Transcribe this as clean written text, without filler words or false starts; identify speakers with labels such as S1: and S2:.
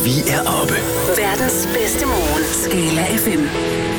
S1: Vi er oppe.
S2: Verdens bedste morgen. Skala FM.